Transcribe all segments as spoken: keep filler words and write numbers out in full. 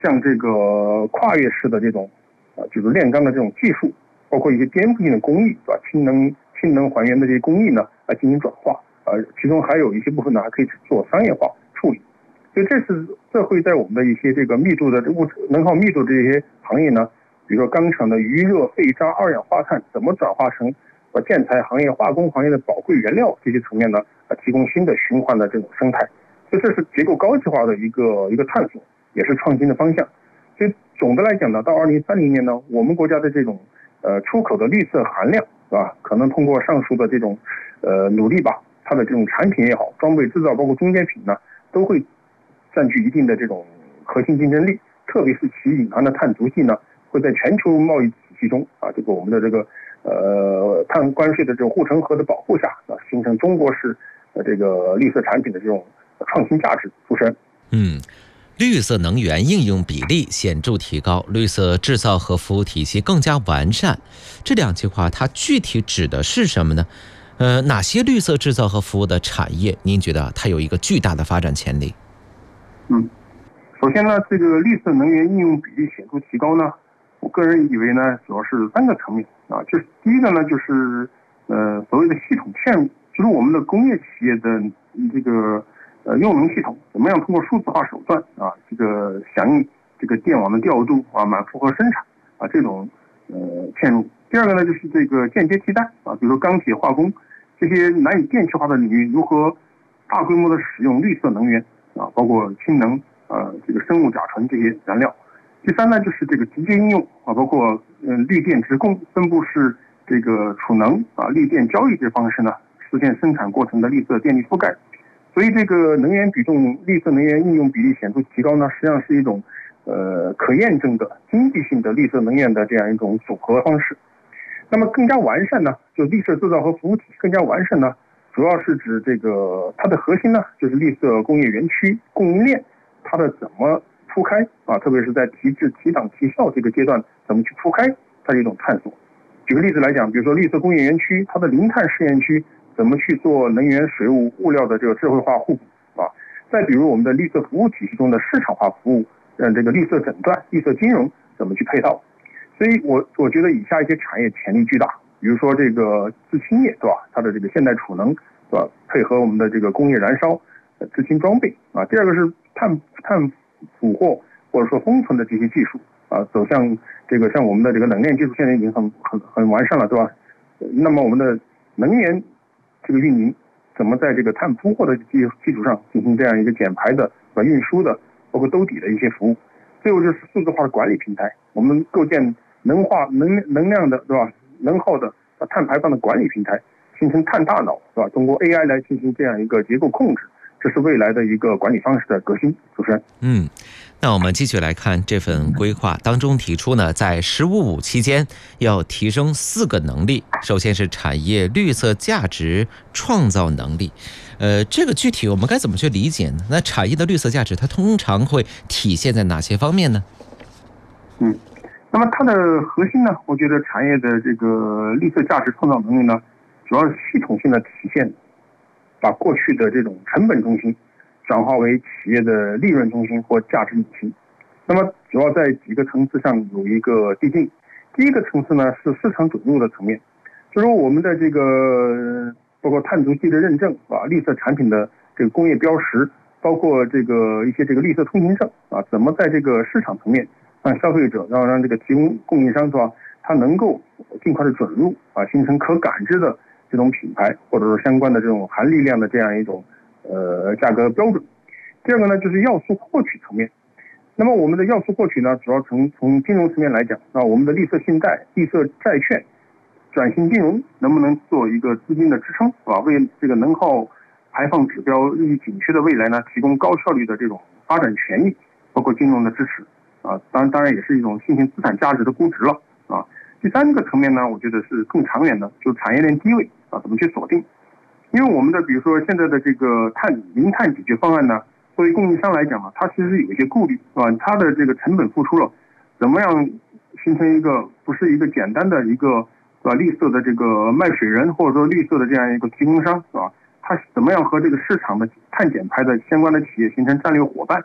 像这个跨越式的这种啊，就是炼钢的这种技术，包括一些颠覆性的工艺，对吧？氢能氢能还原的这些工艺呢，来进行转化，呃，其中还有一些部分呢，还可以做商业化处理。所以这是这会在我们的一些这个密度的物质能耗密度这些行业呢，比如说钢厂的余热、废渣、二氧化碳怎么转化成呃建材行业、化工行业的宝贵原料这些层面呢，呃，提供新的循环的这种生态。所以这是结构高级化的一个一个探索，也是创新的方向。所以总的来讲呢，到二零三零年呢，我们国家的这种呃出口的绿色含量，是吧？可能通过上述的这种呃努力吧，它的这种产品也好，装备制造包括中间品呢，都会占据一定的这种核心竞争力，特别是其隐含的碳足迹呢，会在全球贸易体系中啊，这个我们的这个呃碳关税的这种护城河的保护下啊，形成中国式呃这个绿色产品的这种创新价值出身。 嗯。绿色能源应用比例显著提高，绿色制造和服务体系更加完善。这两句话它具体指的是什么呢？呃，哪些绿色制造和服务的产业，您觉得它有一个巨大的发展潜力？ 嗯，首先呢，这个绿色能源应用比例显著提高呢，我个人以为呢，主要是三个层面啊，就是第一个呢，就是呃所谓的系统嵌入，就是我们的工业企业的这个。呃，用能系统怎么样通过数字化手段啊，这个响应这个电网的调度啊，满负荷生产啊，这种呃嵌入。第二个呢，就是这个间接替代啊，比如说钢铁、化工这些难以电气化的领域，如何大规模的使用绿色能源啊，包括氢能啊，这个生物甲醇这些燃料。第三呢，就是这个直接应用啊，包括嗯、呃、绿电直供、分布式这个储能啊、绿电交易这方式呢，实现生产过程的绿色电力覆盖。所以这个能源比重、绿色能源应用比例显著提高呢，实际上是一种呃可验证的经济性的绿色能源的这样一种组合方式。那么更加完善呢，就绿色制造和服务体系更加完善呢，主要是指这个它的核心呢，就是绿色工业园区供应链它的怎么铺开啊，特别是在提质、提档、提效这个阶段怎么去铺开，它是一种探索。举个例子来讲，比如说绿色工业园区，它的零碳试验区。怎么去做能源、水务、物料的这个智慧化互补啊？再比如我们的绿色服务体系中的市场化服务，嗯，这个绿色诊断、绿色金融怎么去配套？所以我我觉得以下一些产业潜力巨大，比如说这个制氢业，对吧？它的这个现代储能，对吧？配合我们的这个工业燃烧、呃、制氢装备啊。第二个是碳碳捕获或者说封存的这些技术啊，走向这个像我们的这个冷链技术现在已经很很很完善了，对吧？那么我们的能源这个运营怎么在这个碳铺货的基基础上进行这样一个减排的、和运输的，包括兜底的一些服务。最后就是数字化的管理平台，我们构建能化能能量的，对吧？能耗的碳排放的管理平台，形成碳大脑，对吧？通过 A I 来进行这样一个结构控制，这是未来的一个管理方式的革新。主持人， 嗯。那我们继续来看这份规划当中提出呢，在“十五五”期间要提升四个能力。首先是产业绿色价值创造能力，呃，这个具体我们该怎么去理解呢？那产业的绿色价值它通常会体现在哪些方面呢？ 嗯，那么它的核心呢，我觉得产业的这个绿色价值创造能力呢，主要是系统性的体现，把过去的这种成本中心转化为企业的利润中心或价值引擎。那么主要在几个层次上有一个递进。第一个层次呢是市场准入的层面，就是说我们的这个包括碳足迹的认证啊，绿色产品的这个工业标识，包括这个一些这个绿色通行证啊，怎么在这个市场层面让消费者让让这个提供供应商是吧，它能够尽快的准入啊，形成可感知的这种品牌或者说相关的这种含利量的这样一种呃价格标准。第二个呢就是要素获取层面。那么我们的要素获取呢，主要从从金融层面来讲，那我们的绿色信贷、绿色债券、转型金融能不能做一个资金的支撑啊？为这个能耗排放指标日益紧缺的未来呢，提供高效率的这种发展权益，包括金融的支持啊。当然，当然也是一种新型资产价值的估值了啊。第三个层面呢，我觉得是更长远的，就是产业链低位啊，怎么去锁定？因为我们的比如说现在的这个碳零碳解决方案呢，作为供应商来讲嘛，它其实有一些顾虑，是吧？它的这个成本付出了，怎么样形成一个不是一个简单的一个是吧绿色的这个卖水人，或者说绿色的这样一个提供商，是吧？它怎么样和这个市场的碳减排的相关的企业形成战略伙伴？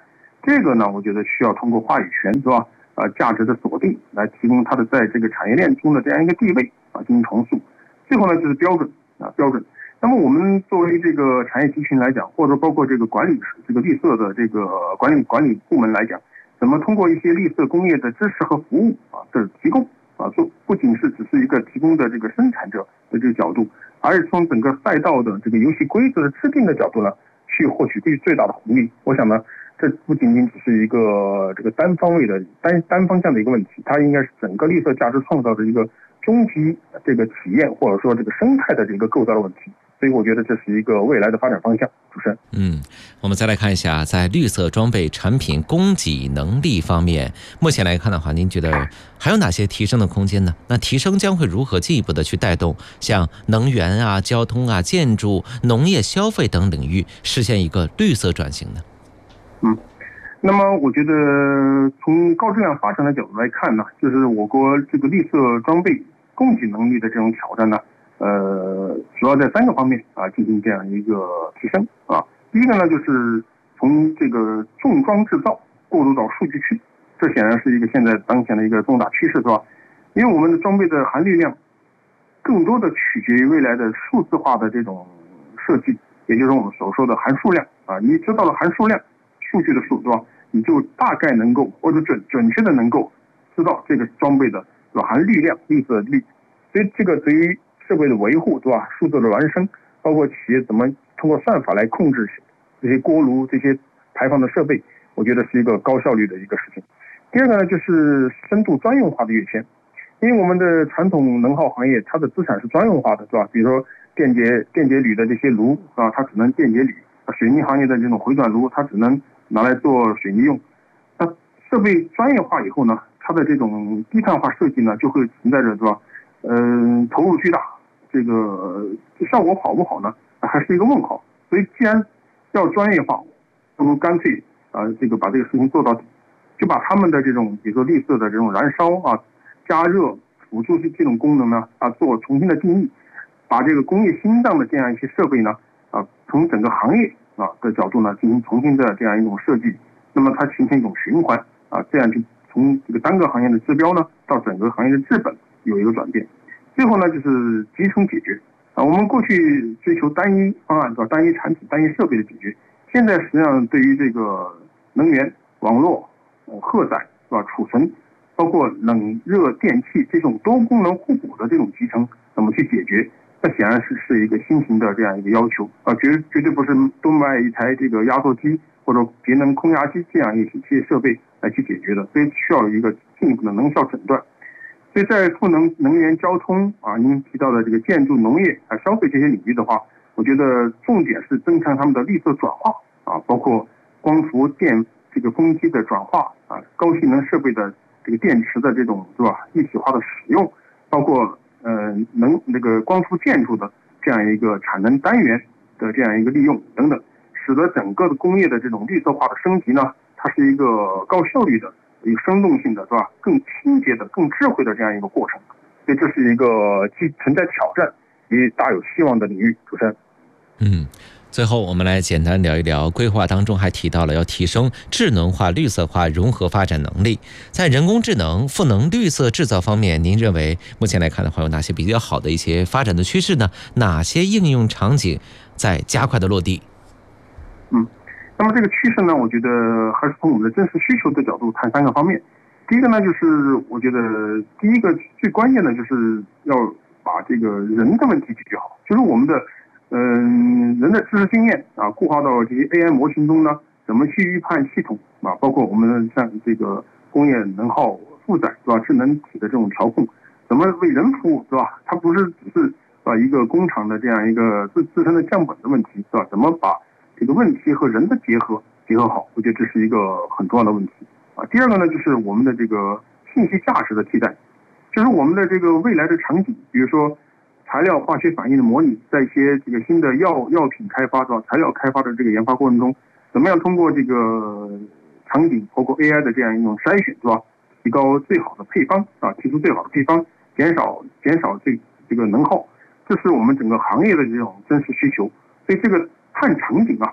这个呢，我觉得需要通过话语权，是吧？呃，价值的锁定来提供它的在这个产业链中的这样一个地位啊，进行重塑。最后呢，就是标准啊，标准。那么我们作为这个产业集群来讲，或者包括这个管理这个绿色的这个管理管理部门来讲，怎么通过一些绿色工业的知识和服务啊的提供啊，做不仅是只是一个提供的这个生产者的这个角度，而是从整个赛道的这个游戏规则的制定的角度呢，去获取最最大的红利。我想呢，这不仅仅只是一个这个单方位的单单方向的一个问题，它应该是整个绿色价值创造的一个终极这个体验，或者说这个生态的这个构造的问题。所以我觉得这是一个未来的发展方向。主持人， 嗯，我们再来看一下，在绿色装备产品供给能力方面，目前来看的话，您觉得还有哪些提升的空间呢？那提升将会如何进一步的去带动像能源啊、交通啊、建筑、农业、消费等领域实现一个绿色转型呢？ 嗯，那么我觉得从高质量发展的角度来看呢，就是我国这个绿色装备供给能力的这种挑战呢，呃，主要在三个方面啊进行这样一个提升啊。第一个呢，就是从这个重装制造过渡到数据区，这显然是一个现在当前的一个重大趋势，是吧？因为我们的装备的含绿量更多的取决于未来的数字化的这种设计，也就是我们所说的含数量啊。你知道了含数量，数据的数，对吧？你就大概能够或者准准确的能够知道这个装备的对吧含绿量、绿色率。所以这个对于设备的维护，对吧？数字的孪生，包括企业怎么通过算法来控制这些锅炉、这些排放的设备，我觉得是一个高效率的一个事情。第二个呢，就是深度专用化的跃迁。因为我们的传统能耗行业，它的资产是专用化的，是吧？比如说电解电解铝的这些炉啊，它只能电解铝；水泥行业的这种回转炉，它只能拿来做水泥用。那设备专业化以后呢，它的这种低碳化设计呢，就会存在着，是吧？嗯、呃，投入巨大，这个效果好不好呢？还是一个问号。所以，既然要专业化，不如干脆啊、呃，这个把这个事情做到底，就把他们的这种，比如说绿色的这种燃烧啊、加热、辅助这种功能呢啊，做重新的定义，把这个工业心脏的这样一些设备呢啊，从整个行业啊的角度呢进行重新的这样一种设计，那么它形成一种循环啊，这样就从这个单个行业的指标呢到整个行业的治本有一个转变。最后呢，就是集成解决啊。我们过去追求单一方案，单一产品、单一设备的解决，现在实际上对于这个能源、网络、呃、荷载是吧、储存，包括冷热电气这种多功能互补的这种集成，怎么去解决？这显然是是一个新型的这样一个要求啊，绝绝对不是多买一台这个压缩机或者节能空压机这样一些设备来去解决的，所以需要一个进一步的能效诊断。所以在赋能能源、交通啊，您提到的这个建筑、农业啊、消费这些领域的话，我觉得重点是增强他们的绿色转化啊，包括光伏电这个风机的转化啊，高性能设备的这个电池的这种是吧一体化的使用，包括呃能那个光伏建筑的这样一个产能单元的这样一个利用等等，使得整个的工业的这种绿色化的升级呢，它是一个高效率的。有生动性的是吧？更清洁的、更智慧的这样一个过程，所以这是一个既存在挑战也大有希望的领域。主持人， 嗯，最后我们来简单聊一聊，规划当中还提到了要提升智能化、绿色化融合发展能力。在人工智能、赋能绿色制造方面，您认为目前来看的话，有哪些比较好的一些发展的趋势呢？哪些应用场景在加快的落地？ 嗯。那么这个趋势呢，我觉得还是从我们的真实需求的角度谈三个方面。第一个呢，就是我觉得第一个最关键的就是要把这个人的问题解决好，就是我们的嗯、呃、人的知识经验啊，固化到这些 A I 模型中呢，怎么去预判系统啊，包括我们像这个工业能耗负载是吧，智能体的这种调控，怎么为人服务是吧？它不是只是啊一个工厂的这样一个自自身的降本的问题是吧？怎么把这个问题和人的结合结合好，我觉得这是一个很重要的问题啊。第二个呢，就是我们的这个信息价值的替代，就是我们的这个未来的场景，比如说材料化学反应的模拟，在一些这个新的药药品开发是吧，材料开发的这个研发过程中，怎么样通过这个场景，包括 A I 的这样一种筛选是吧，提高最好的配方啊，提出最好的配方，减少减少这这个能耗，这是我们整个行业的这种真实需求。所以这个看场景啊，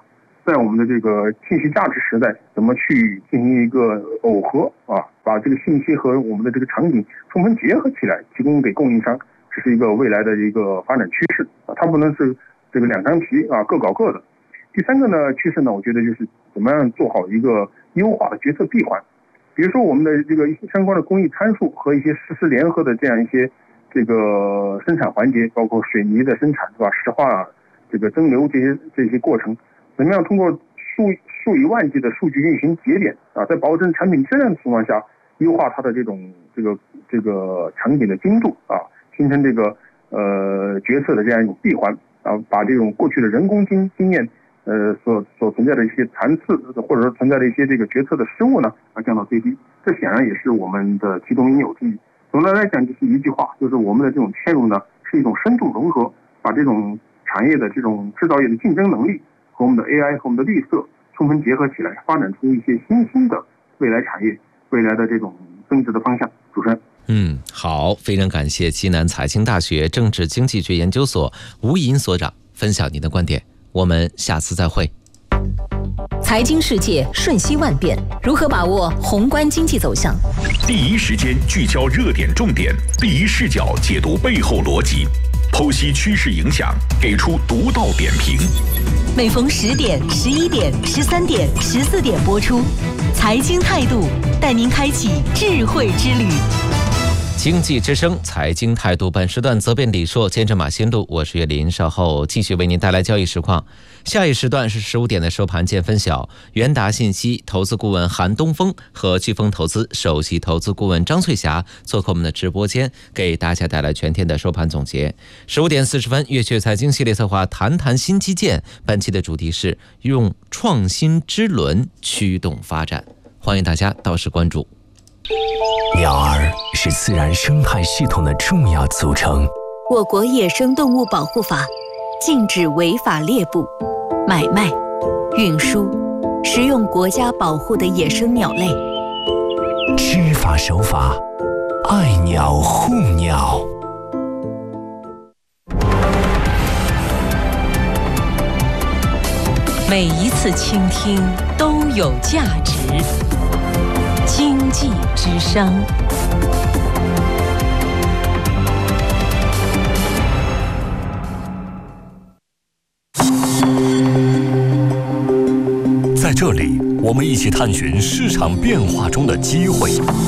在我们的这个信息价值时代，怎么去进行一个耦合啊，把这个信息和我们的这个场景充分结合起来，提供给供应商，这是一个未来的一个发展趋势啊，它不能是这个两张皮啊，各搞各的。第三个呢趋势呢，我觉得就是怎么样做好一个优化的决策闭环，比如说我们的这个相关的工艺参数和一些实时联合的这样一些这个生产环节，包括水泥的生产是吧，石化这个蒸馏这些这些过程，怎么样通过数数以万计的数据运行节点啊，在保证产品质量的情况下，优化它的这种这个这个场景的精度啊，形成这个呃决策的这样一种闭环啊，把这种过去的人工经经验呃所所存在的一些残次，或者说存在的一些这个决策的失误呢，啊降到最低。这显然也是我们的其中应有之义。总的来讲，就是一句话，就是我们的这种嵌入呢，是一种深度融合，把这种产业的这种制造业的竞争能力和我们的 A I 和我们的绿色充分结合起来，发展出一些新兴的未来产业、未来的这种增值的方向。主持人。 嗯，好，非常感谢西南财经大学政治经济学研究所吴银所长分享您的观点，我们下次再会。 财经世界瞬息万变，如何把握宏观经济走向？ 第一时间聚焦热点重点，第一视角解读背后逻辑，剖析趋势影响，给出独到点评。 每逢十点、十一点、十三点、十四点播出，财经态度带您开启智慧之旅。 经济之声财经态度，本时段责编李硕，监制马新路，我是岳林，稍后继续为您带来交易实况。下一时段是十五点的收盘见分晓，元达信息投资顾问韩东风和飓风投资首席投资顾问张翠霞做客我们的直播间，给大家带来全天的收盘总结。十五点四十分，粤趣财经系列策划谈谈新基建，本期的主题是用创新之轮驱动发展，欢迎大家到时关注。 鸟儿是自然生态系统的重要组成。 我国野生动物保护法禁止违法猎捕、买卖、运输、食用国家保护的野生鸟类。 知法守法，爱鸟护鸟。 每一次倾听都有价值。经济之声。 在这里，我们一起探寻市场变化中的机会；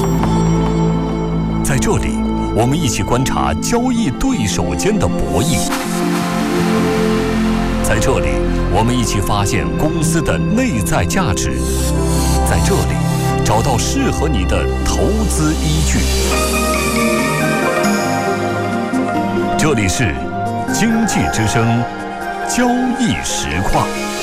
在这里，我们一起观察交易对手间的博弈；在这里，我们一起发现公司的内在价值；在这里，找到适合你的投资依据。这里是经济之声交易实况。